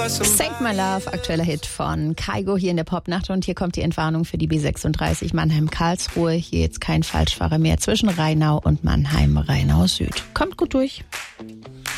Save My Love, aktueller Hit von Kygo hier in der Popnacht. Und hier kommt die Entwarnung für die B36 Mannheim-Karlsruhe. Hier jetzt kein Falschfahrer mehr zwischen Rheinau und Mannheim-Rheinau Süd. Kommt gut durch.